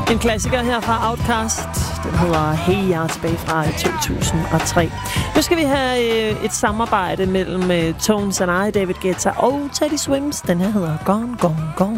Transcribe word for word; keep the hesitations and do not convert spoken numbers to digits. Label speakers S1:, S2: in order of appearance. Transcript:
S1: En klassiker her fra Outkast. Den hedder Hey Jeg, tilbage fra to tusind og tre. Nu skal vi have øh, et samarbejde mellem øh, Tones and I, David Guetta og Teddy Swims. Den her hedder Gone, Gone, Gone.